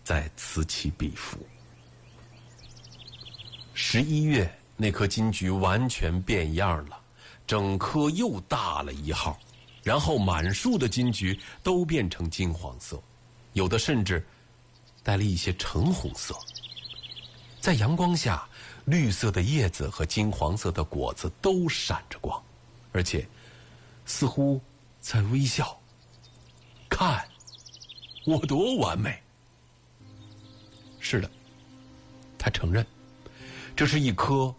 在此起彼伏。11月，那颗金桔完全变样了，整颗又大了1号，然后满树的金桔都变成金黄色，有的甚至带了一些橙红色。在阳光下，绿色的叶子和金黄色的果子都闪着光，而且似乎在微笑。看，我多完美！是的，他承认，这是一颗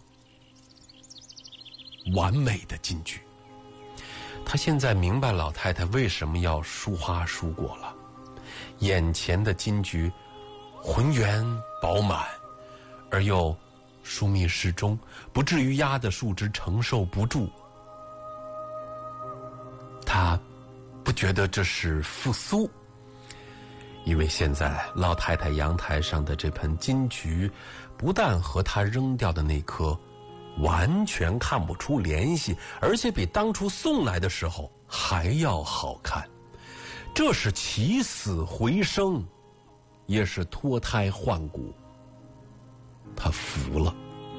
完美的金桔。他现在明白老太太为什么要疏花疏果了。眼前的金桔浑圆饱满，而又疏密适中，不至于压得树枝承受不住。他不觉得这是复苏，因为现在老太太阳台上的这盆金桔不但和她扔掉的那颗完全看不出联系，而且比当初送来的时候还要好看。这是起死回生，也是脱胎换骨。他服了。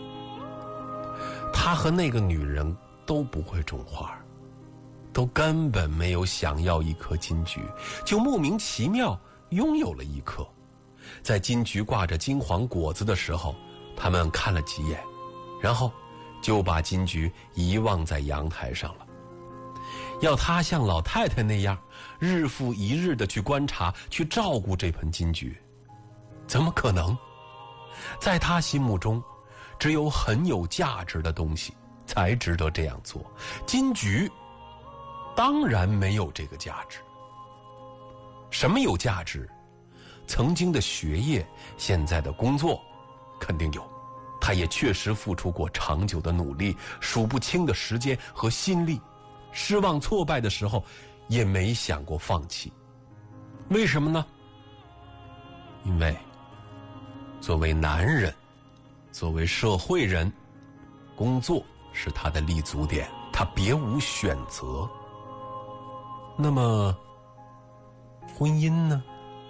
他和那个女人都不会种花，都根本没有想要一颗金桔，就莫名其妙拥有了一颗。在金桔挂着金黄果子的时候，他们看了几眼，然后就把金桔遗忘在阳台上了。要他像老太太那样日复一日地去观察，去照顾这盆金桔，怎么可能？在他心目中，只有很有价值的东西才值得这样做。金桔当然没有这个价值。什么有价值？曾经的学业，现在的工作肯定有。他也确实付出过长久的努力，数不清的时间和心力。失望挫败的时候也没想过放弃。为什么呢？因为作为男人，作为社会人，工作是他的立足点，他别无选择。那么婚姻呢？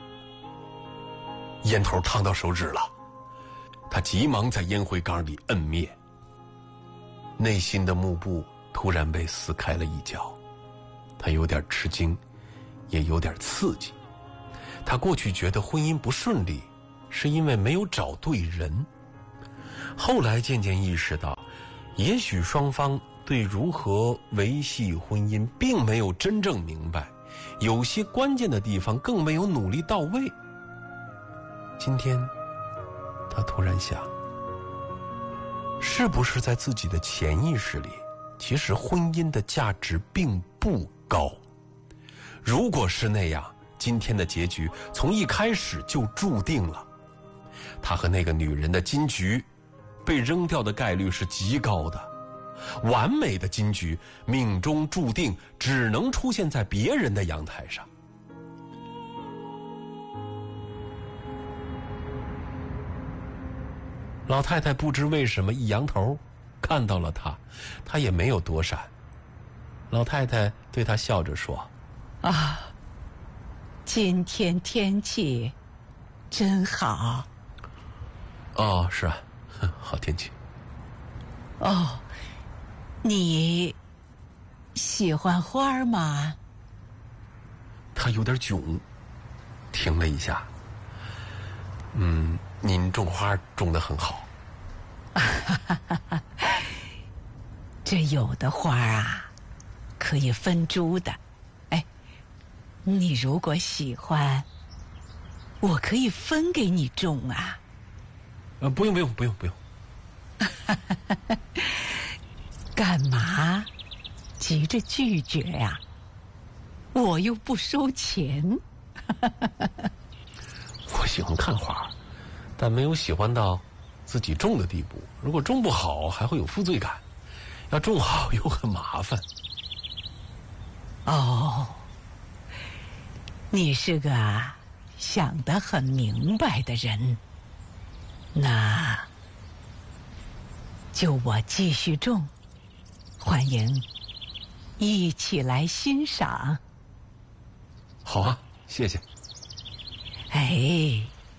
烟头烫到手指了，他急忙在烟灰缸里摁灭。内心的幕布突然被撕开了一角，他有点吃惊，也有点刺激。他过去觉得婚姻不顺利，是因为没有找对人。后来渐渐意识到，也许双方对如何维系婚姻并没有真正明白，有些关键的地方更没有努力到位。今天他突然想，是不是在自己的潜意识里，其实婚姻的价值并不高？如果是那样，今天的结局从一开始就注定了。他和那个女人的金桔被扔掉的概率是极高的。完美的金桔命中注定只能出现在别人的阳台上。老太太不知为什么一扬头，看到了他，他也没有躲闪。老太太对他笑着说：“ 啊，今天天气真好。”“ 哦，是啊，好天气。”“ 哦，你喜欢花吗？” 他有点囧，停了一下。您种花种得很好。 这有的花啊，可以分株的。哎，你如果喜欢，我可以分给你种啊。 不用。 干嘛急着拒绝呀？我又不收钱。 我喜欢看花，但没有喜欢到自己种的地步。如果种不好，还会有负罪感；要种好又很麻烦。 哦，你是个想得很明白的人。那就我继续种，欢迎一起来欣赏。 好啊，谢谢。 哎，